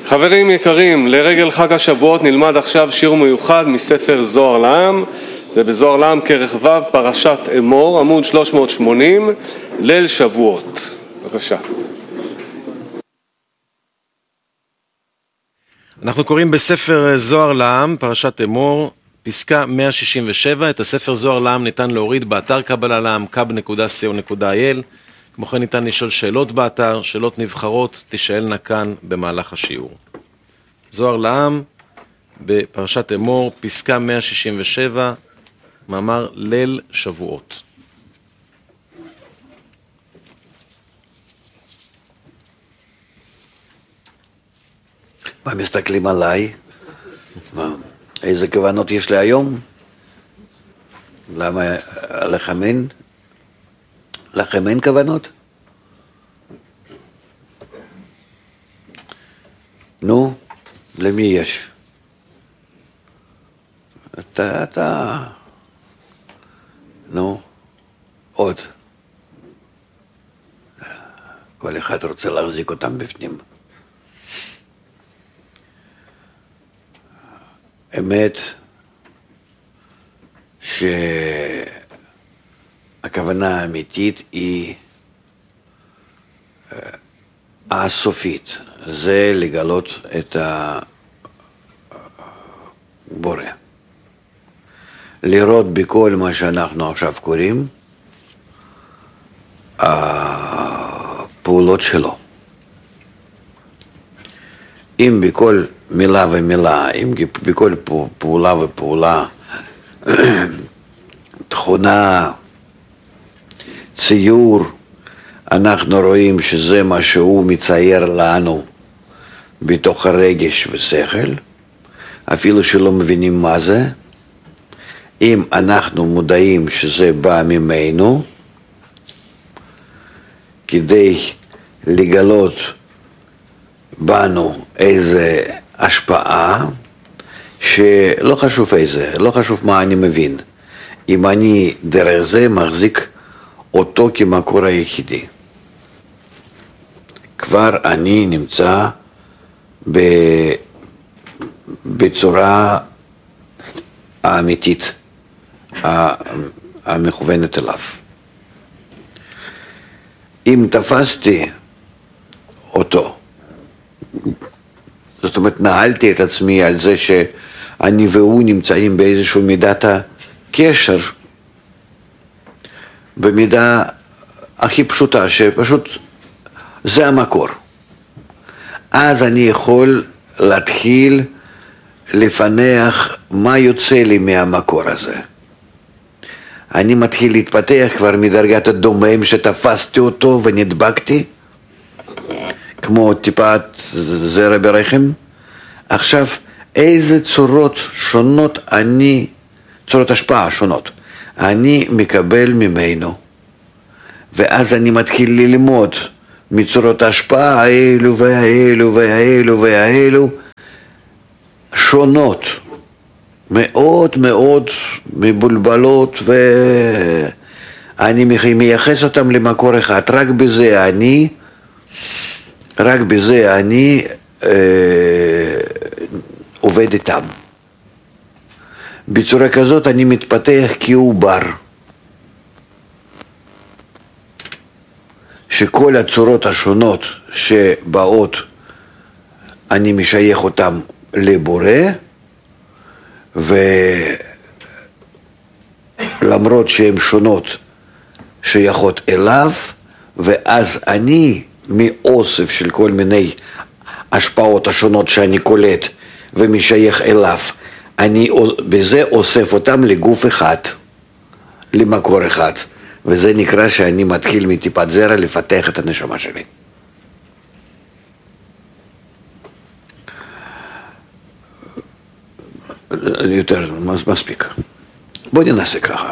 חברים יקרים, לרגל חג השבועות נלמד עכשיו שיר מיוחד מספר זוהר לעם. זה בזוהר לעם כרך ו' פרשת אמור, עמוד 380, ליל שבועות. בבקשה. אנחנו קוראים בספר זוהר לעם, פרשת אמור, פסקה 167. את הספר זוהר לעם ניתן להוריד באתר קבלה לעם, kab.co.il. כמו כן ניתן לשאול שאלות באתר, שאלות נבחרות תשאלנה כאן במהלך השיעור. זוהר לעם, בפרשת אמור, פסקה 167, מאמר ליל שבועות. מה מסתכלים עליי? איזה כוונות יש לי היום? למה לכם אין? לכם אין כוונות? נו, למי יש? אתה... נו, עוד. כל אחד רוצה להחזיק אותם בפנים. אמת שהכוונה האמיתית היא הסופית, זה לגלות את הבורא. לראות בכל מה שאנחנו עכשיו קוראים, הפעולות שלו. אם בכל מילה ומילה, אם בכל פעולה ופעולה, תכונה, ציור, אנחנו רואים שזה מה שהוא מצייר לנו בתוך הרגש ושכל, אפילו שלא מבינים מה זה. אם אנחנו מודעים שזה בא ממנו, כדי לגלות בנו איזה השפעה, שלא חשוב איזה, לא חשוב מה אני מבין. אם אני דרך זה מחזיק אותו כמקור היחידי, כבר אני נמצא בצורה האמיתית, המכוונת אליו. אם תפסתי אותו, זאת אומרת, נהלתי את עצמי על זה שאני והוא נמצאים באיזשהו מידת הקשר, במידה הכי פשוטה, שפשוט זה המקור. אז אני יכול להתחיל לפענח מה יוצא לי מהמקור הזה. אני מתחיל להתפתח כבר מדרגת הדומם שתפסתי אותו ונדבקתי, כמו טיפת זרע ברחם. עכשיו, איזה צורות שונות צורות השפעה שונות, אני מקבל ממנו, ואז אני מתחיל ללמוד מצורות ההשפעה האלו והאלו והאלו והאלו, שונות, מאוד מאוד מבולבלות, ואני מייחס אותם למקור אחד. רק בזה אני עובד איתם. בצורה כזאת אני מתפתח כעובר, שכל הצורות השונות שבאות אני משייך אותם לבורא, ולמרות שהן שונות שייכות אליו, ואז אני מאוסף של כל מיני השפעות השונות שאני קולט ומשייך אליו, אני בזה אוסף אותם לגוף אחד, למקור אחד, וזה נקרא שאני מתחיל מטיפת זרע לפתח את הנשמה שלי. יותר מספיק. בוא ננסה ככה.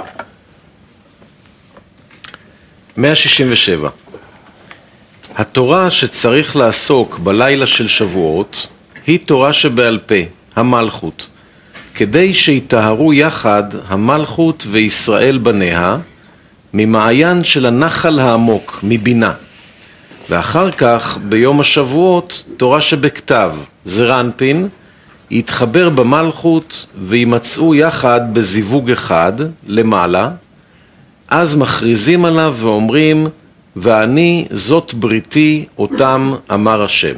167. התורה שצריך לעסוק בלילה של שבועות היא תורה שבעל פה, המלכות, כדי שיטהרו יחד המלכות וישראל בניה ממעיין של הנחל העמוק, מבינה, ואחר כך ביום השבועות תורה שבכתב, זרנפין, יתחבר במלכות וימצאו יחד בזיווג אחד למעלה, אז מכריזים עליו ואומרים, ואני זאת בריתי אותם אמר השם.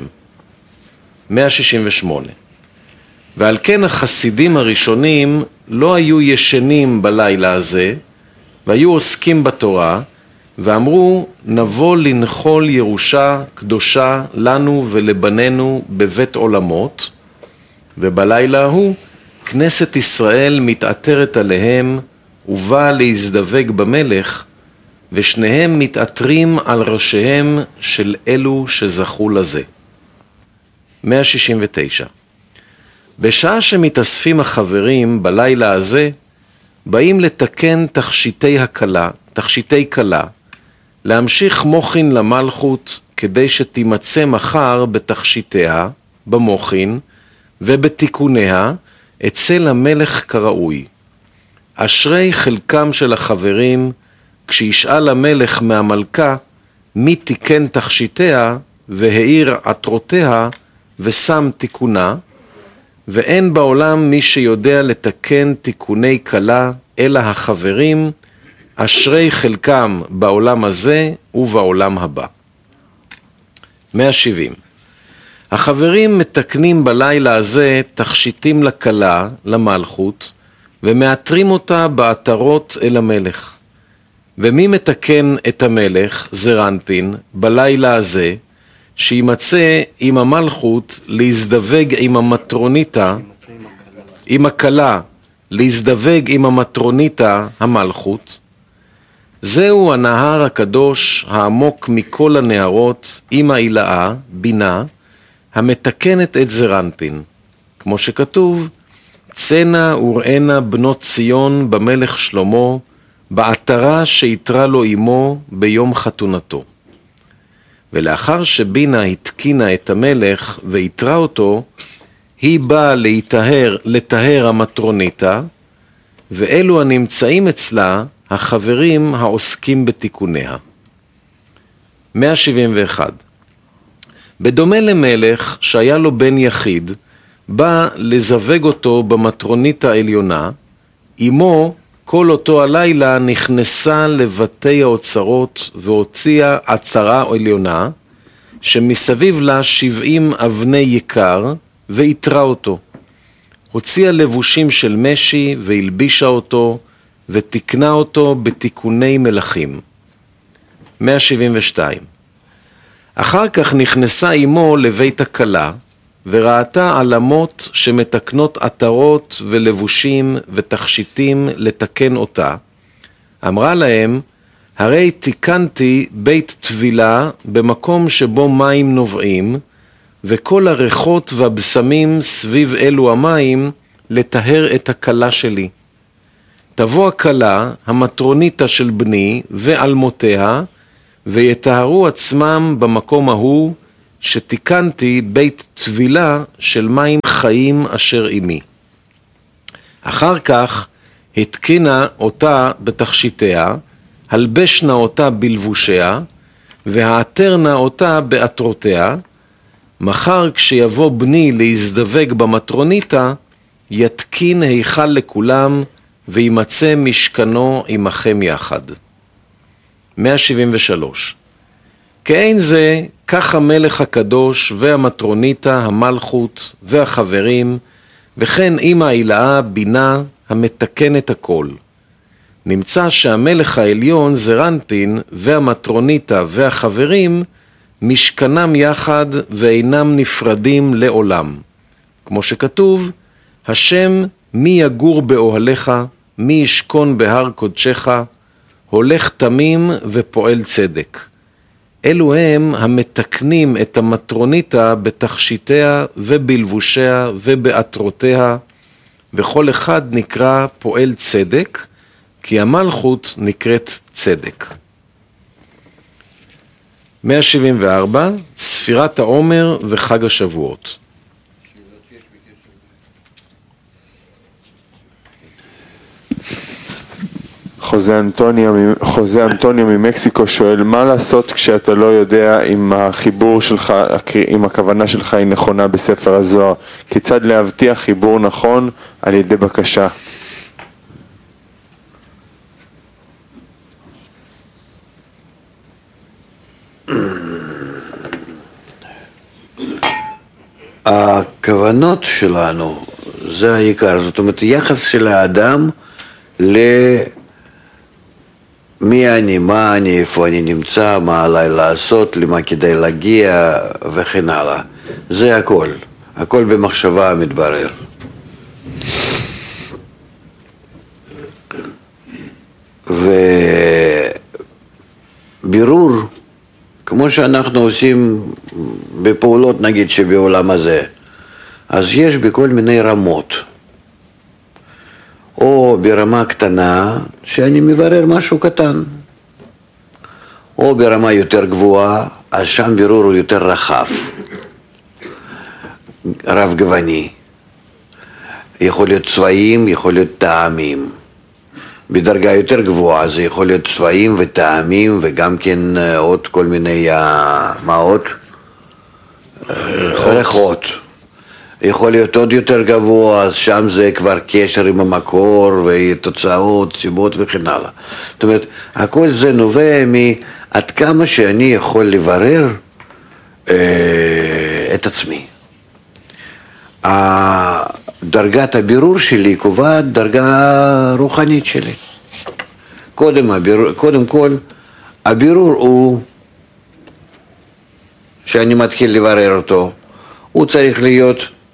168. ועל כן החסידים הראשונים לא היו ישנים בלילה הזה, והיו עוסקים בתורה, ואמרו, נבוא לנחול ירושה קדושה לנו ולבנינו בבית עולמות, ובלילה ההוא כנסת ישראל מתעטרת עליהם, ובאה להזדווג במלך, ושניהם מתעטרים על ראשיהם של אלו שזכו לזה. 169. בשעה שמתאספים החברים בלילה הזה, באים לתקן תכשיטי כלה, להמשיך מוכין למלכות כדי שתימצא מחר בתכשיטיה, במוכין ובתיקוניה אצל המלך כראוי. אשרי חלקם של החברים כשישאל המלך מהמלכה מי תיקן תכשיטיה והאיר עטרותיה ושם תיקונה, ואין בעולם מי שיודע לתקן תיקוני כלה אלא החברים, אשרי חלקם בעולם הזה ובעולם הבא. 170. החברים מתקנים בלילה הזה תכשיטים לכלה, למלכות, ומאתרים אותה בעטרות אל המלך. ומי מתקן את המלך, זרנפין, בלילה הזה, שימצא עם המלכות להזדווג עם המטרוניתה, עם הכלה, להזדווג עם המטרוניתה, המלכות. זהו הנהר הקדוש העמוק מכל הנהרות, עם העילאה, בינה, המתקנת את זרנפין. כמו שכתוב, צנע וראינה בנות ציון במלך שלמה, בעטרה שיתרה לו אמו ביום חתונתו. ולאחר שבינה התקינה את המלך ויתרה אותו, היא באה לטהר המטרוניתה, ואלו הנמצאים אצלה החברים העוסקים בתיקוניה. 171. בדומה למלך שהיה לו בן יחיד, בא לזווג אותו במטרונית העליונה, אמו כל אותו הלילה נכנסה לבתי האוצרות והוציאה עצרה עליונה, שמסביב לה 70 אבני יקר, והתרה אותו. הוציאה לבושים של משי והלבישה אותו, ותקנה אותו בתיקוני מלכים. 172. אחר כך נכנסה אמו לבית הכלה, וראתה עלמות שמתקנות עטרות ולבושים ותכשיטים לתקן אותה. אמרה להם, הרי תיקנתי בית טבילה במקום שבו מים נובעים, וכל הריחות והבשמים סביב אלו המים לטהר את הכלה שלי. תבוא הכלה, המטרוניתה של בני ועלמותיה, ויטהרו עצמם במקום ההוא, שתיקנתי בית טבילה של מים חיים אשר עמי. אחר כך התקינה אותה בתכשיטיה, הלבשנה אותה בלבושיה, והעטרנה אותה בעטרותיה. מחר כשיבוא בני להזדווג במטרוניתה, יתקין היכל לכולם, וימצא משכנו עמכם יחד. 173. כאין זה, כך המלך הקדוש והמטרוניתה, המלכות והחברים, וכן עם העילאה בינה המתקנת הכל. נמצא שהמלך העליון זרנפין והמטרוניתה והחברים משכנם יחד ואינם נפרדים לעולם. כמו שכתוב, השם מי יגור באוהליך, מי ישכון בהר קודשך, הולך תמים ופועל צדק. אלו הם המתקנים את המטרוניתה בתכשיטיה ובלבושיה ובעטרותיה, וכל אחד נקרא פועל צדק, כי המלכות נקראת צדק. 174. ספירת העומר וחג השבועות. חוזה אנטוניו ממקסיקו שואל, מה לעשות כשאתה לא יודע אם החיבור שלך, אם הכוונה שלך היא נכונה בספר הזוהר? כיצד להבטיח חיבור נכון על ידי בקשה? הכוונות שלנו זה העיקר, זאת אומרת יחס של האדם מי אני, מה אני, איפה אני נמצא, מה עליי לעשות, למה כדאי להגיע וכן הלאה. זה הכל, הכל במחשבה מתברר. ובירור, כמו שאנחנו עושים בפעולות נגיד שבעולם הזה, אז יש בכל מיני רמות. או ברמה קטנה, שאני מברר משהו קטן. או ברמה יותר גבוהה, אז שם בירור הוא יותר רחב. רב גווני. יכול להיות צבעים, יכול להיות טעמים. בדרגה יותר גבוהה זה יכול להיות צבעים וטעמים וגם כן עוד כל מיני, מה עוד? ריחות. יכול להיות עוד יותר גבוה, אז שם זה כבר קשר עם המקור ותוצאות, סיבות וכן הלאה. זאת אומרת, הכל זה נובע מעד כמה שאני יכול לברר את עצמי. דרגת הבירור שלי קובעת דרגה רוחנית שלי. קודם כל, הבירור הוא, שאני מתחיל לברר אותו, הוא צריך להיות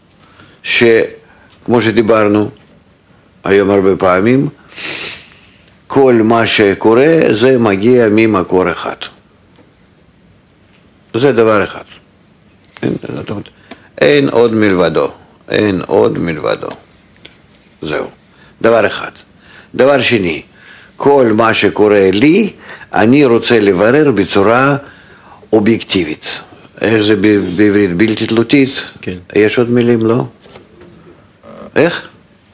שכמו שדיברנו היום הרבה פעמים, כל מה שקורה זה מגיע ממקור אחד. זה דבר אחד. אין עוד מלבדו. אין עוד מלבדו. זהו. דבר אחד. דבר שני, כל מה שקורה לי, אני רוצה לברר בצורה אובייקטיבית. איך זה בעברית? בלתי תלותית? כן. יש עוד מילים, לא? איך?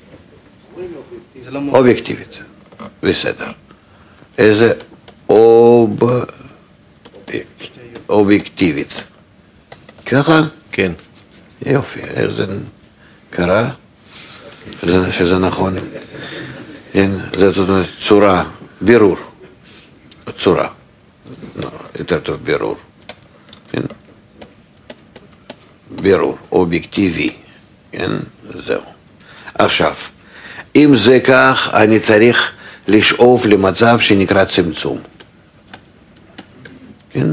אובייקטיבית. בסדר. איזה אובייקטיבית. ככה? כן. יופי, איך זה קרה? שזה נכון. זה זאת אומרת צורה, בירור. צורה. יותר טוב בירור. בירור, אובייקטיבי. זהו. עכשיו, אם זה כך, אני צריך לשאוף למצב שנקרא צמצום. כן?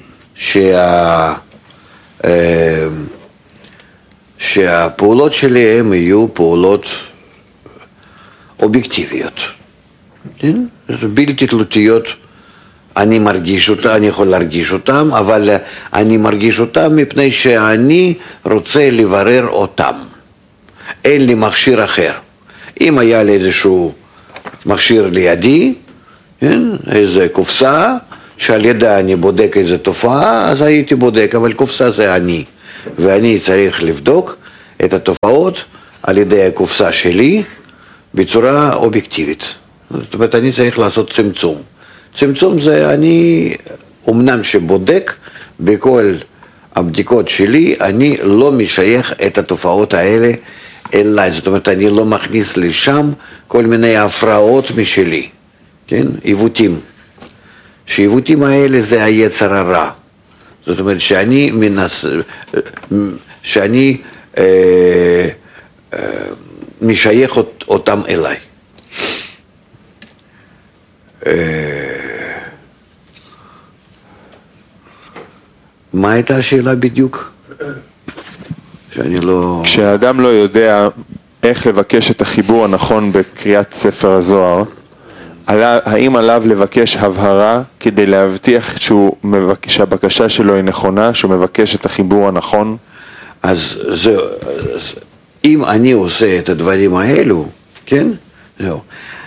שהפעולות שלי הם יהיו פעולות אובייקטיביות. כן? בלתי תלותיות. אני מרגיש אותם, אני יכול להרגיש אותם, אבל אני מרגיש אותם מפני שאני רוצה לברר אותם. אין לי מכשיר אחר. אם היה לי איזשהו מכשיר לידי, כן? איזה קופסה, שעל ידה אני בודק איזו תופעה, אז הייתי בודק, אבל קופסה זה אני. ואני צריך לבדוק את התופעות על ידי הקופסה שלי בצורה אובייקטיבית. זאת אומרת, אני צריך לעשות צמצום. צמצום זה אני, אמנם שבודק בכל הבדיקות שלי, אני לא משייך את התופעות האלה אליי. זאת אומרת, אני לא מכניס לשם כל מיני הפרעות משלי, כן? עיוותים. שעיוותים האלה זה היצר הרע. זאת אומרת, שאני משייך אותם אליי. מה הייתה השאלה בדיוק? שאני לא... כשאדם לא יודע איך לבקש את החיבור הנכון בקריאת ספר הזוהר, האם עליו לבקש הבהרה כדי להבטיח שהבקשה שלו היא נכונה, שהוא מבקש את החיבור הנכון? אז זהו, אם אני עושה את הדברים האלו, כן? זהו.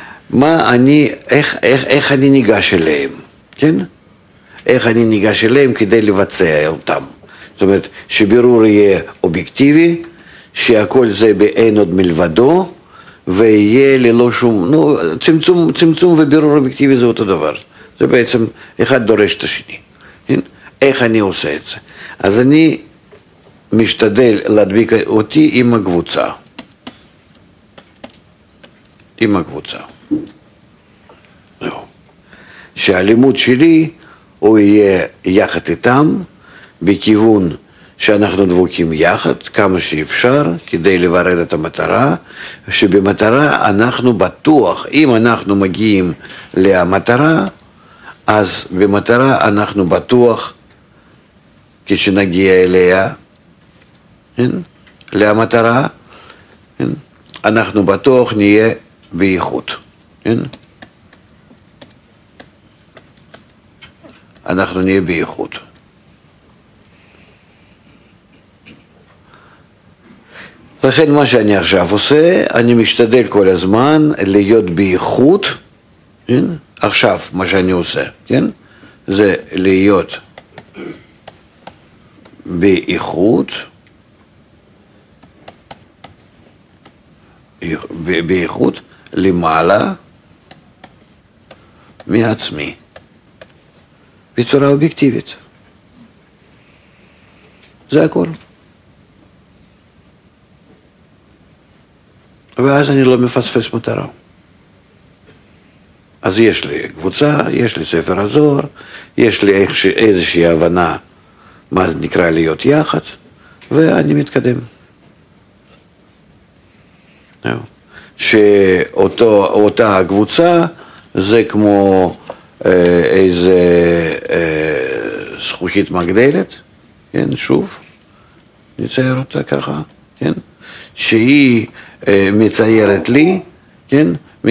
איך אני ניגש אליהם, כן? איך אני ניגש אליהם כדי לבצע אותם. זאת אומרת, שבירור יהיה אובייקטיבי, שהכל זה באין עוד מלבדו, ויהיה ללא שום, צמצום ובירור אובייקטיבי זה אותו דבר. זה בעצם אחד דורש את השני. איך אני עושה את זה? אז אני משתדל להדביק אותי עם הקבוצה. עם הקבוצה. שהלימוד שלי הוא יהיה יחד איתם, בכיוון שאנחנו דבוקים יחד, כמה שאפשר, כדי לברר את המטרה, שבמטרה אנחנו בטוח, אם אנחנו מגיעים למטרה, אז במטרה אנחנו בטוח, כשנגיע אליה, למטרה, אנחנו בטוח נהיה באיכות. אנחנו נהיה באיכות. לכן מה שאני עכשיו עושה, אני משתדל כל הזמן להיות באיכות, עכשיו מה שאני עושה, זה להיות באיכות, באיכות למעלה מעצמי, בצורה אובייקטיבית. זה הכל. ואז אני לא מפספס מטרה. אז יש לי קבוצה, יש לי ספר הזוהר, יש לי איזושהי הבנה מה זה נקרא להיות יחד, ואני מתקדם. שאותה קבוצה זה כמו איזה זכוכית מגדלת, כן, שוב, נצייר אותה ככה, כן, שהיא מציירת לי, כן,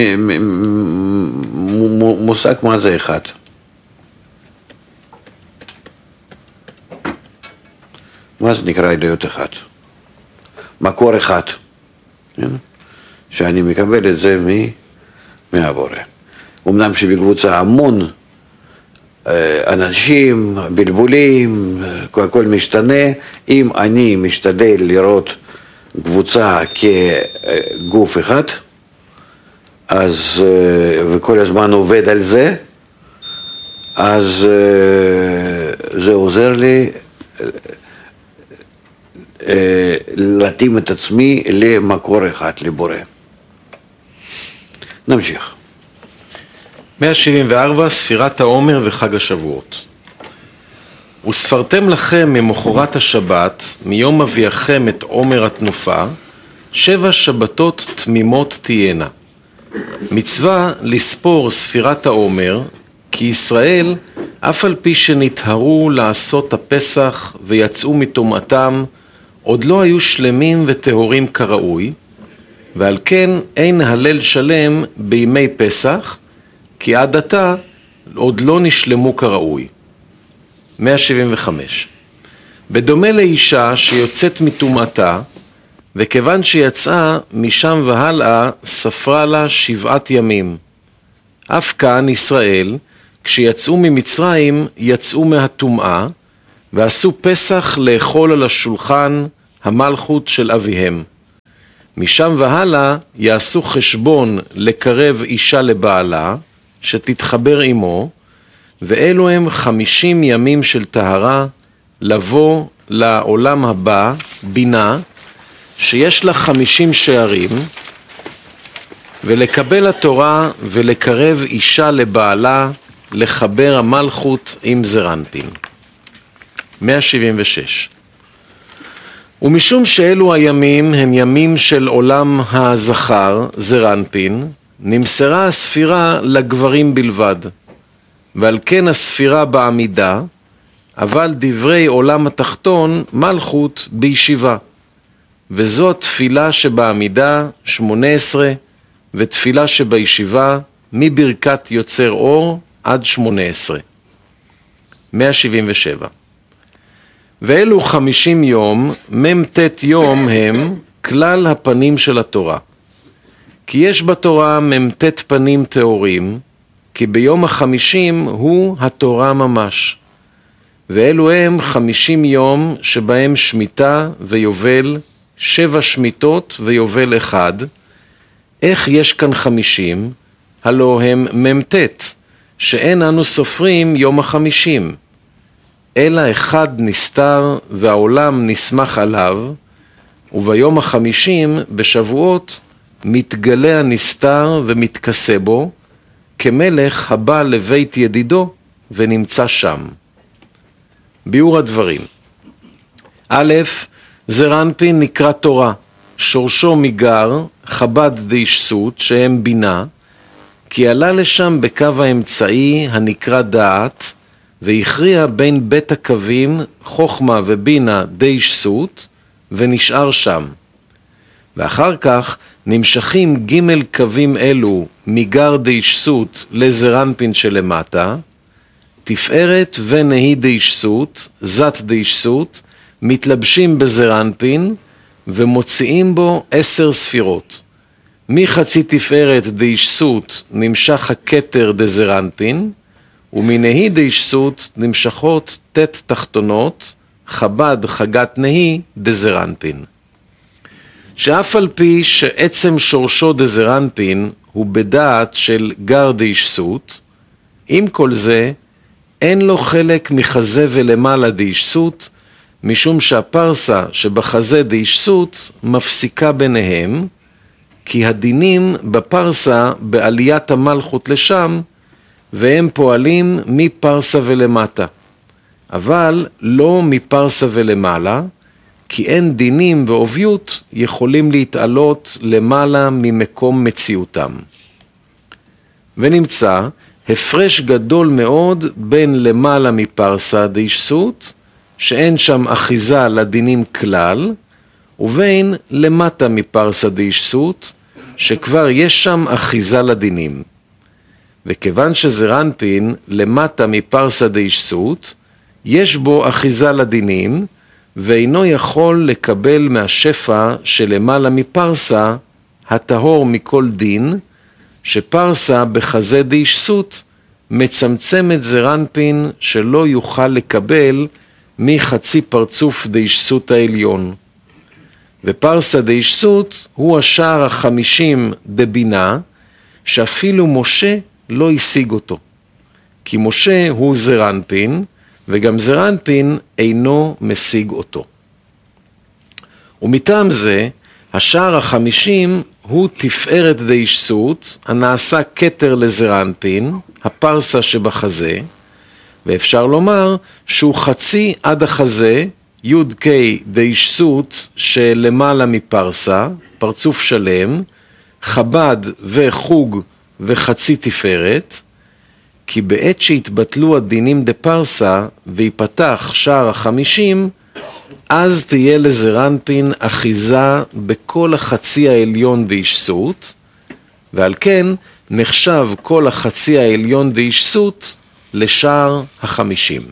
מושג מה זה אחד. מה זה נקרא להיות אחד? מקור אחד, כן? שאני מקבל את זה מהבורא. אמנם שבקבוצה המון אנשים, בלבולים, הכל משתנה, אם אני משתדל לראות קבוצה כגוף אחד, אז, וכל הזמן עובד על זה, אז זה עוזר לי להתאים את עצמי למקור אחד, לבורא. נמשיך. 174, ספירת העומר וחג השבועות. וספרתם לכם ממחרת השבת, מיום אביאכם את עומר התנופה, 7 שבתות תמימות תהיינה. מצווה לספור ספירת העומר, כי ישראל, אף על פי שנטהרו לעשות הפסח ויצאו מטומאתם, עוד לא היו שלמים וטהורים כראוי, ועל כן אין הלל שלם בימי פסח, כי עד עתה עוד לא נשלמו כראוי. 175. בדומה לאישה שיוצאת מטומאתה, וכיוון שיצאה משם והלאה, ספרה לה 7 ימים. אף כאן ישראל, כשיצאו ממצרים, יצאו מהטומאה, ועשו פסח לאכול על השולחן המלכות של אביהם. משם והלאה יעשו חשבון לקרב אישה לבעלה, שתתחבר עמו, ואלו הם 50 ימים של טהרה, לבוא לעולם הבא, בינה, שיש לה 50 שערים, ולקבל התורה ולקרב אישה לבעלה, לחבר המלכות עם זרנפין. 176. ומשום שאלו הימים הם ימים של עולם הזכר, זרנפין, נמסרה הספירה לגברים בלבד, ועל כן הספירה בעמידה, אבל דברי עולם התחתון מלכות בישיבה. וזו התפילה שבעמידה 18, ותפילה שבישיבה מברכת יוצר אור עד 18. 177. ואלו 50 יום, ממתת יום הם כלל הפנים של התורה. כי יש בתורה ממתת פנים טהורים, כי ביום ה50 הוא התורה ממש. ואלו הם 50 יום שבהם שמיטה ויובל, 7 שמיטות ויובל אחד, איך יש כאן 50? הלא הם ממתת, שאין אנו סופרים יום ה50, אלא אחד נסתר והעולם נסמך עליו, וביום ה50 בשבועות מתגלה הנסתר ומתכסה בו, כמלך הבא לבית ידידו ונמצא שם. ביאור הדברים. א', זעיר אנפין נקרא תורה, שורשו מגר, חב"ד דאישסות, שהם בינה, כי עלה לשם בקו האמצעי הנקרא דעת, והכריע בין בית הקווים חוכמה ובינה דאישסות, ונשאר שם. ואחר כך נמשכים ג' קווים אלו מגר דאישסות לזעיר אנפין שלמטה, תפארת ונהי דאישסות, זת דאישסות, מתלבשים בזעיר אנפין ומוציאים בו 10 ספירות. מחצי תפארת דאישסות נמשך הכתר דזעיר אנפין, ומנהי דאישסות נמשכות תת תחתונות, חב"ד חגת נהי דזעיר אנפין. שאף על פי שעצם שורשו דזעיר אנפין הוא בדעת של גר דאישסות, עם כל זה אין לו חלק מחזה ולמעלה דאישסות, משום שהפרסה שבחזה דאישסות מפסיקה ביניהם, כי הדינים בפרסה בעליית המלכות לשם, והם פועלים מפרסה ולמטה, אבל לא מפרסה ולמעלה, כי אין דינים ועוביות יכולים להתעלות למעלה ממקום מציאותם. ונמצא הפרש גדול מאוד בין למעלה מפרסה דאישסות, שאין שם אחיזה לדינים כלל, ובין למטה מפרסה דאישסות, שכבר יש שם אחיזה לדינים. וכיוון שזעיר אנפין למטה מפרסה דאישסות, יש בו אחיזה לדינים, ואינו יכול לקבל מהשפע שלמעלה מפרסה, הטהור מכל דין, שפרסה בחזה דאישסות מצמצמת זעיר אנפין שלא יוכל לקבל מחצי פרצוף דאישסות העליון. ופרסה דאישסות הוא השער ה50 דבינה, שאפילו משה לא השיג אותו. כי משה הוא זעיר אנפין, וגם זעיר אנפין אינו משיג אותו. ומטעם זה, השער ה50 הוא תפארת דאישסות, הנעשה כתר לזעיר אנפין, הפרסה שבחזה, ואפשר לומר שהוא חצי עד החזה, יוד קי דאישסות שלמעלה מפרסה, פרצוף שלם, חב"ד וחוג וחצי תפארת, כי בעת שהתבטלו הדינים דפרסה ויפתח שער ה50, אז תהיה לזעיר אנפין אחיזה בכל החצי העליון דאישסות, ועל כן נחשב כל החצי העליון דאישסות לשער ה50.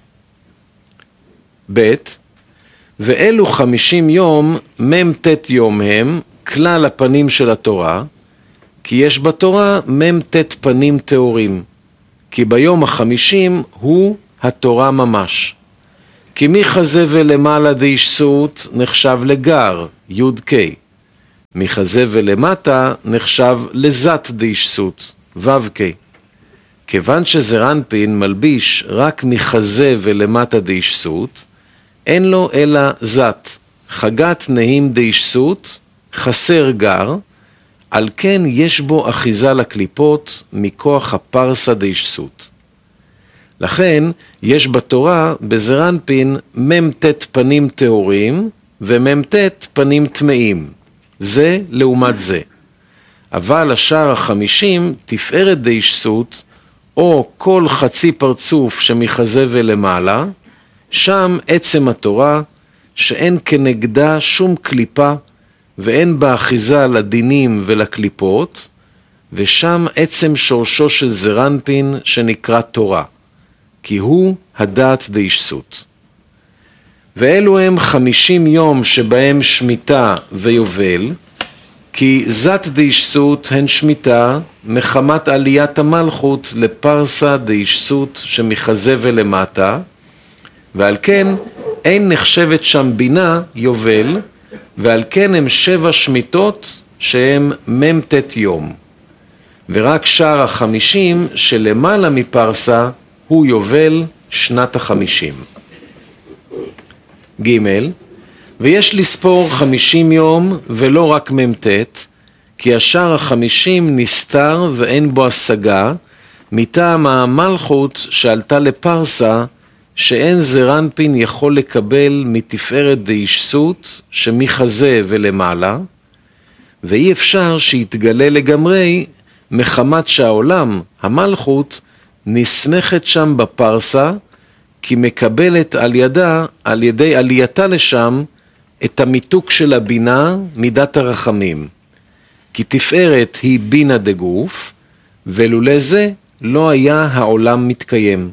ב' ואלו 50 יום ממתת יום הם כלל הפנים של התורה, כי יש בתורה ממתת פנים תאורים, כי ביום ה50 הוא התורה ממש. כי מחזה ולמעלה דאישסות נחשב לגר, יוד קי. מחזה ולמטה נחשב לזת דאישסות, וו קי. כיוון שזעיר אנפין מלביש רק מחזה ולמטה דאישסות, אין לו אלא זת, חגת נהים דאישסות, חסר גר, על כן יש בו אחיזה לקליפות מכוח הפרסה דאישסות. לכן יש בתורה בזעיר אנפין ממתת פנים טהורים וממתת פנים טמאים, זה לעומת זה. אבל השער ה50 תפארת דאישסות, או כל חצי פרצוף שמחזה ולמעלה, שם עצם התורה שאין כנגדה שום קליפה, ואין בה אחיזה לדינים ולקליפות, ושם עצם שורשו של זעיר אנפין שנקרא תורה, כי הוא הדעת דאישסות. ואלו הם 50 יום שבהם שמיטה ויובל, כי זת דאישסות הן שמיטה מחמת עליית המלכות לפרסה דאישסות שמחזה ולמטה, ועל כן אין נחשבת שם בינה יובל, ועל כן הם 7 שמיטות שהם ממתת יום, ורק שער 50 שלמעלה מפרסה הוא יובל שנת 50. ג' ויש לספור 50 יום ולא רק ממתת, כי השער 50 נסתר ואין בו השגה, מטעם המלכות שעלתה לפרסה, שאין זרנפין יכול לקבל מתפארת דאישסות שמחזה ולמעלה, ואי אפשר שיתגלה לגמרי מחמת שהעולם, המלכות, נסמכת שם בפרסה, כי מקבלת על ידי עלייתה לשם את המיתוק של הבינה, מידת הרחמים. כי תפארת היא בינה דגוף, ולולא זה לא היה העולם מתקיים.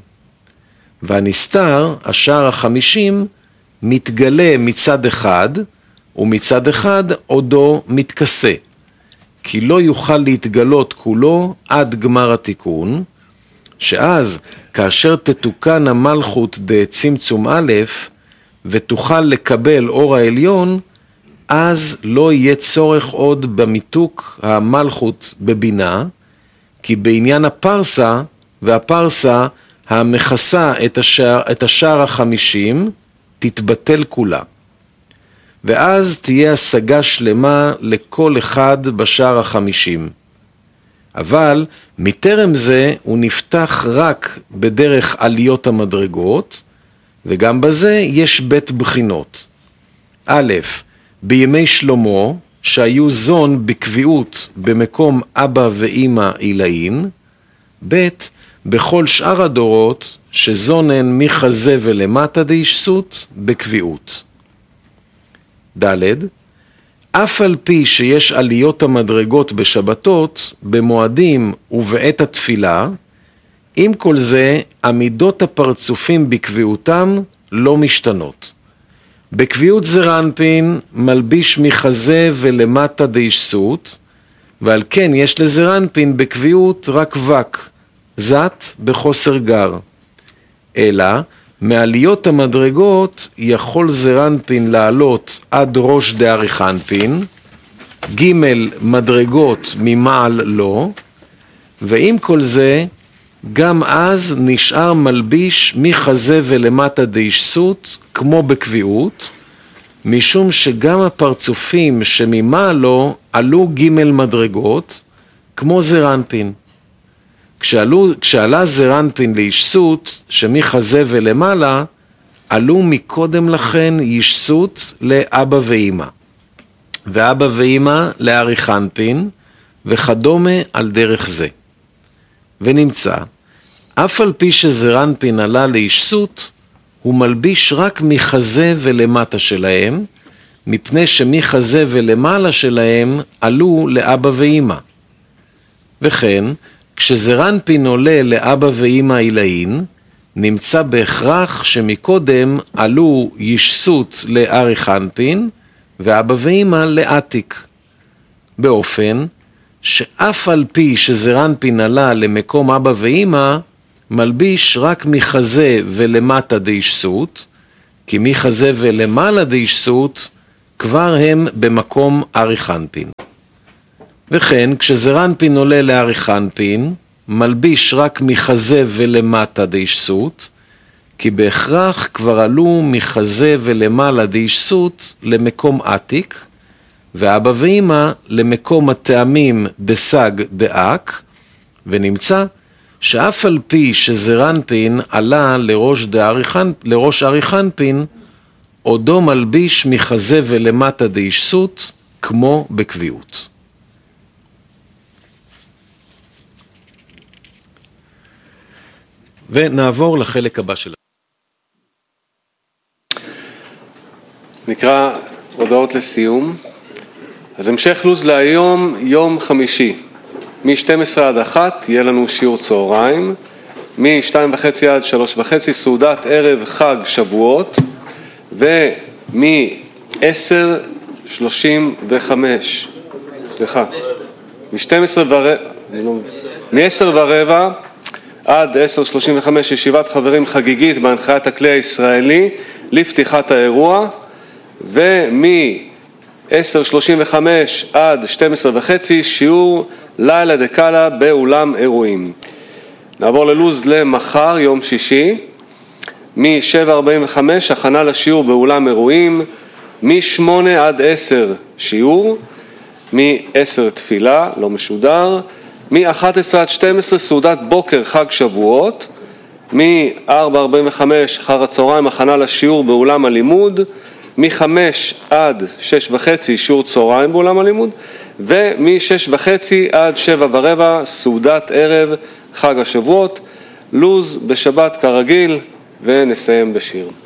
והנסתר, השער 50, מתגלה מצד אחד, ומצד אחד עודו מתכסה. כי לא יוכל להתגלות כולו עד גמר התיקון, שאז כאשר תתוקן המלכות דצמצום א' ותוכל לקבל אור העליון, אז לא יהיה צורך עוד במיתוק המלכות בבינה, כי בעניין הפרסה, והפרסה המכסה את השער 50 תתבטל כולה. ואז תהיה השגה שלמה לכל אחד בשער 50. אבל מטרם זה הוא נפתח רק בדרך עליות המדרגות, וגם בזה יש בית בחינות. א', בימי שלמה, שהיו זון בקביעות במקום אבא ואמא עילאין, ב', בכל שאר הדורות, שזונן מחזה ולמטה דאישסות בקביעות. ד', אף על פי שיש עליות המדרגות בשבתות, במועדים ובעת התפילה, עם כל זה עמידות הפרצופים בקביעותם לא משתנות. בקביעות זרנפין מלביש מחזה ולמטה דאישסות, ועל כן יש לזרנפין בקביעות רק וק, זת בחוסר גר. אלא מעליות המדרגות יכול זרנפין לעלות עד ראש דאריכנפין, ג' מדרגות ממעל לא, ועם כל זה גם אז נשאר מלביש מחזה ולמטה דאישסות כמו בקביעות, משום שגם הפרצופים שממעל לו עלו ג' מדרגות כמו זרנפין. כשעלה זרנפין לאישסות שמחזה ולמעלה, עלו מקודם לכן אישסות לאבא ואמא, ואבא ואמא לאריכנפין, וכדומה על דרך זה. ונמצא, אף על פי שזרנפין עלה לאישסות, הוא מלביש רק מחזה ולמטה שלהם, מפני שמחזה ולמעלה שלהם עלו לאבא ואמא. וכן, כשזרנפין עולה לאבא ואמא עילאין, נמצא בהכרח שמקודם עלו ישסות לאריכנפין, ואבא ואמא לעתיק. באופן שאף על פי שזרנפין עלה למקום אבא ואמא, מלביש רק מחזה ולמטה דאישסות, כי מחזה ולמעלה דאישסות כבר הם במקום אריכנפין. וכן, כשזרנפין עולה לאריכנפין, מלביש רק מחזה ולמטה דאישסות, כי בהכרח כבר עלו מחזה ולמעלה דאישסות למקום עתיק, ואבא ואמא למקום הטעמים דסג דאק, ונמצא שאף על פי שזרנפין עלה לראש אריכנפין, עודו מלביש מחזה ולמטה דאישסות כמו בקביעות. ונעבור לחלק הבא שלנו. נקרא הודעות לסיום. אז המשך לוז להיום, יום חמישי. מ-12 עד 1 יהיה לנו שיעור צהריים. מ-2:30 עד 3:30 סעודת ערב חג שבועות. ומ-10:35, מ-10:15 עד 10:35 ישיבת חברים חגיגית בהנחיית הכלי הישראלי לפתיחת האירוע, ומ-11:30 10:35 עד 12:30 שיעור לילה דקאלה באולם אירועים. נעבור ללוז למחר, יום שישי. מ-7:45 הכנה לשיעור באולם אירועים, מ-8 עד 10 שיעור, מ-10 תפילה, לא משודר, מ-11 עד 12 סעודת בוקר חג שבועות, מ-4:45 אחר הצהריים הכנה לשיעור באולם הלימוד, מ-5 עד 6:30 שיעור צהריים באולם הלימוד, ומ-6:30 עד 7:15 סעודת ערב חג השבועות. לוז בשבת כרגיל, ונסיים בשיר.